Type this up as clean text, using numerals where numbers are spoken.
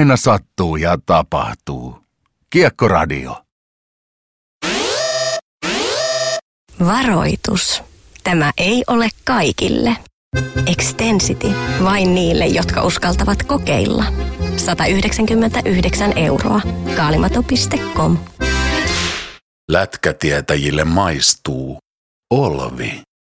aina sattuu ja tapahtuu. Kiekkoradio. Varoitus. Tämä ei ole kaikille. Extensity vain niille, jotka uskaltavat kokeilla. 199 €. Kaalimato.com. Lätkätietäjille maistuu Olvi.